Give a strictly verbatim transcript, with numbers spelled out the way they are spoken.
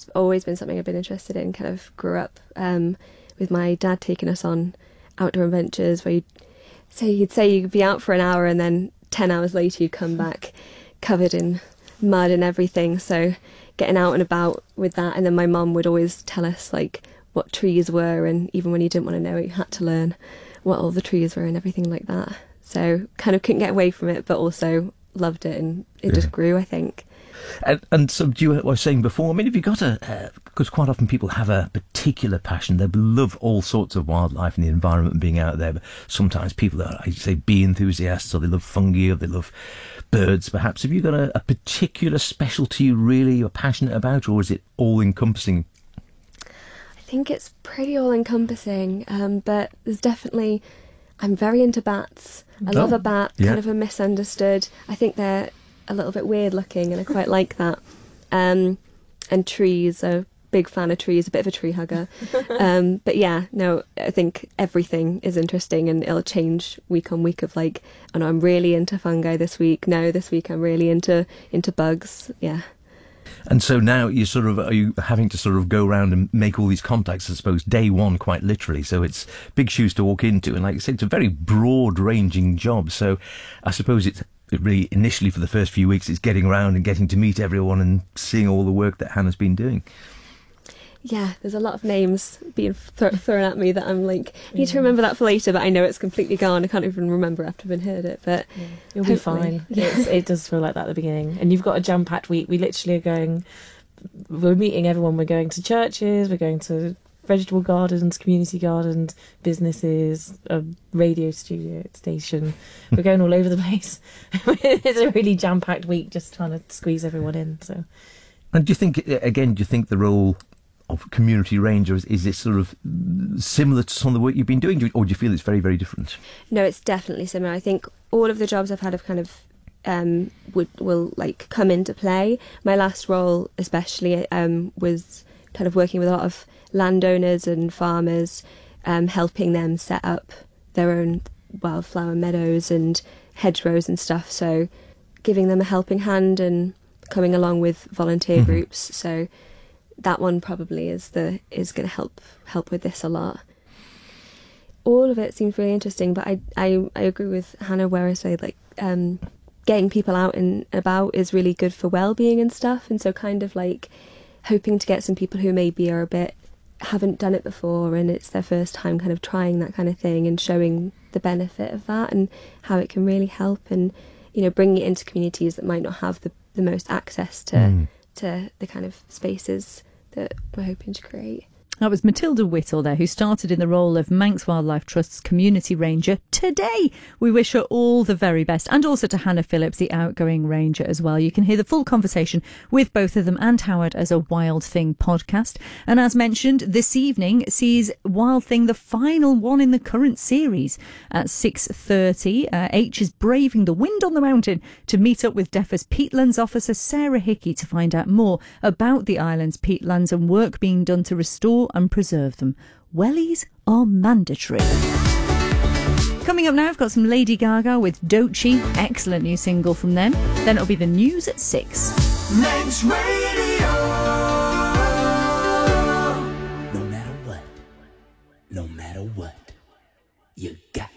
it's always been something I've been interested in. Kind of grew up um, with my dad taking us on outdoor adventures where you'd say, you'd say you'd be out for an hour and then ten hours later you'd come back covered in mud and everything. So getting out and about with that. And then my mum would always tell us like what trees were, and even when you didn't want to know it, you had to learn what all the trees were and everything like that. So kind of couldn't get away from it, but also loved it, and it yeah. just grew, I think. And, and so you were saying before, I mean, have you got a, because uh, quite often people have a particular passion. They love all sorts of wildlife and the environment and being out there, but sometimes people are, I say, bee enthusiasts, or they love fungi, or they love birds perhaps. Have you got a, a particular specialty you really are passionate about, or is it all encompassing? I think it's pretty all encompassing, um, but there's definitely, I'm very into bats. I oh, love a bat, yeah. kind of a misunderstood. I think they're a little bit weird looking, and I quite like that. Um, and trees, a big fan of trees, a bit of a tree hugger. um, but yeah, no, I think everything is interesting, and it'll change week on week of like, oh no, I'm really into fungi this week. No, this week I'm really into into bugs. Yeah. And so now you sort of, are you having to sort of go around and make all these contacts, I suppose, day one, quite literally. So it's big shoes to walk into. And like I said, it's a very broad ranging job. So I suppose it's really initially for the first few weeks, it's getting around and getting to meet everyone and seeing all the work that Hannah's been doing. Yeah, there's a lot of names being th- thrown at me that I'm like, I need yeah. to remember that for later, but I know it's completely gone. I can't even remember after I've heard it, but yeah. You'll be fine. Yeah. It's, it does feel like that at the beginning. And you've got a jam-packed week. We literally are going, we're meeting everyone. We're going to churches, we're going to vegetable gardens, community gardens, businesses, a radio studio station. We're going all over the place. It's a really jam-packed week, just trying to squeeze everyone in. So, and do you think, again, do you think the role of community ranger, is, is it sort of similar to some of the work you've been doing, or do you feel it's very, very different? No, it's definitely similar. I think all of the jobs I've had have kind of um, would will like come into play. My last role, especially, um, was kind of working with a lot of landowners and farmers, um, helping them set up their own wildflower meadows and hedgerows and stuff. So, giving them a helping hand and coming along with volunteer mm-hmm. groups. So. That one probably is the is going to help help with this a lot. All of it seems really interesting, but I I, I agree with Hannah where I say like um, getting people out and about is really good for well-being and stuff, and so kind of like hoping to get some people who maybe are a bit haven't done it before and it's their first time kind of trying that kind of thing, and showing the benefit of that and how it can really help, and you know bringing it into communities that might not have the, the most access to mm. to the kind of spaces that we're hoping to create. That was Matilda Whittle there, who started in the role of Manx Wildlife Trust's community ranger today. We wish her all the very best, and also to Hannah Phillips, the outgoing ranger as well. You can hear the full conversation with both of them and Howard as a Wild Thing podcast. And as mentioned, this evening sees Wild Thing, the final one in the current series, at six thirty. Uh, H is braving the wind on the mountain to meet up with DEFRA's peatlands officer Sarah Hickey to find out more about the island's peatlands and work being done to restore and preserve them. Wellies are mandatory. Coming up now, I've got some Lady Gaga with Doechii. Excellent new single from them. Then it'll be the news at six. Men's Radio.